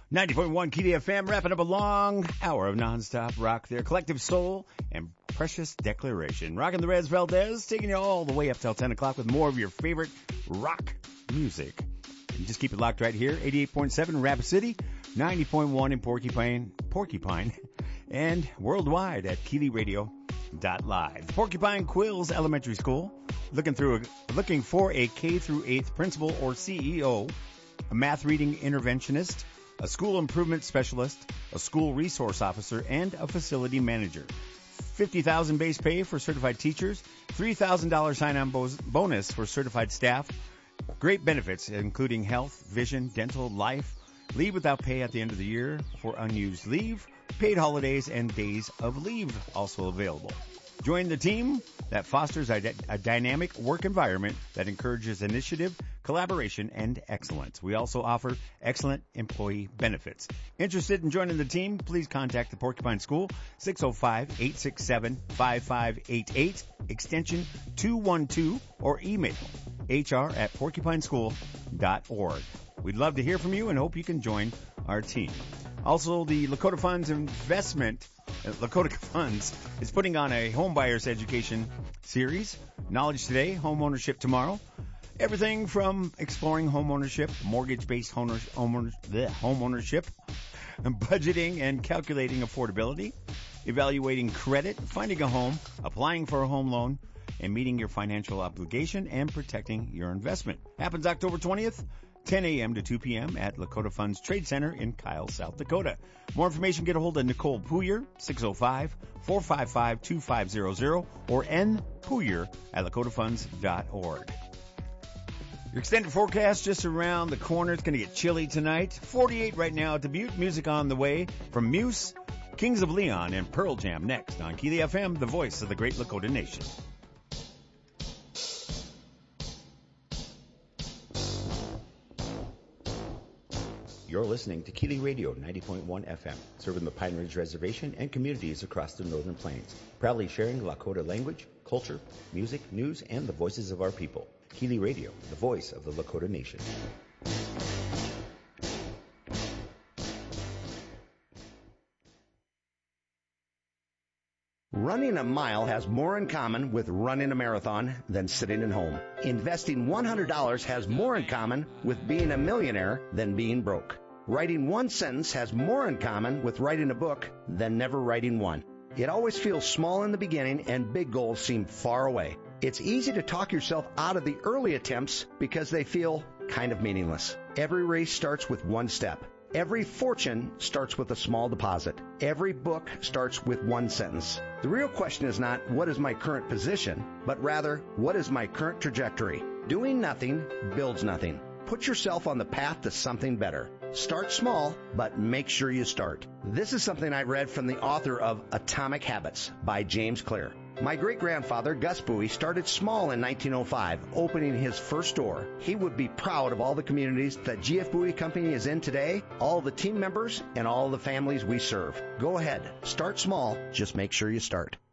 90.1 Keely FM, wrapping up a long hour of nonstop rock there. Collective Soul and Precious Declaration. Rocking the Rez Valdez, taking you all the way up till 10 o'clock with more of your favorite rock music. And just keep it locked right here. 88.7 Rapid City, 90.1 in Porcupine, and worldwide at KeelyRadio.live. Porcupine Quills Elementary School, looking for a K through 8th principal or CEO, a math reading interventionist, a school improvement specialist, a school resource officer, and a facility manager. $50,000 base pay for certified teachers, $3,000 sign-on bonus for certified staff, great benefits including health, vision, dental, life, leave without pay at the end of the year for unused leave, paid holidays, and days of leave also available. Join the team that fosters a dynamic work environment that encourages initiative, collaboration, and excellence. We also offer excellent employee benefits. Interested in joining the team? Please contact the Porcupine School, 605-867-5588, extension 212, or email hr@porcupineschool.org. We'd love to hear from you and hope you can join our team. Also, the Lakota Funds Lakota Funds is putting on a home buyers education series. Knowledge today, home ownership tomorrow. Everything from exploring home ownership, mortgage-based home ownership, budgeting and calculating affordability, evaluating credit, finding a home, applying for a home loan, and meeting your financial obligation and protecting your investment. Happens October 20th. 10 a.m. to 2 p.m. at Lakota Funds Trade Center in Kyle, South Dakota. More information, get a hold of Nicole Pooyer, 605-455-2500, or npooyer@lakotafunds.org. Your extended forecast just around the corner. It's going to get chilly tonight. 48 right now at Dubuque. Music on the way from Muse, Kings of Leon, and Pearl Jam next on Keely FM, the voice of the great Lakota Nation. You're listening to Keely Radio 90.1 FM, serving the Pine Ridge Reservation and communities across the Northern Plains. Proudly sharing Lakota language, culture, music, news, and the voices of our people. Keely Radio, the voice of the Lakota Nation. Running a mile has more in common with running a marathon than sitting at home. Investing $100 has more in common with being a millionaire than being broke. Writing one sentence has more in common with writing a book than never writing one. It always feels small in the beginning and big goals seem far away. It's easy to talk yourself out of the early attempts because they feel kind of meaningless. Every race starts with one step. Every fortune starts with a small deposit. Every book starts with one sentence. The real question is not, what is my current position, but rather, what is my current trajectory? Doing nothing builds nothing. Put yourself on the path to something better. Start small, but make sure you start. This is something I read from the author of Atomic Habits by James Clear. My great-grandfather, Gus Bowie, started small in 1905, opening his first store. He would be proud of all the communities that GF Bowie Company is in today, all the team members, and all the families we serve. Go ahead, start small, just make sure you start.